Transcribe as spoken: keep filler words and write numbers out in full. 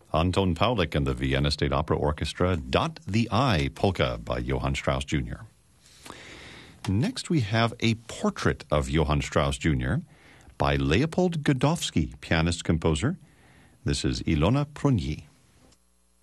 Anton Paulik and the Vienna State Opera Orchestra, Dot the Eye Polka by Johann Strauss Junior Next we have a portrait of Johann Strauss Junior by Leopold Godowsky, pianist-composer. This is Ilona Prunier.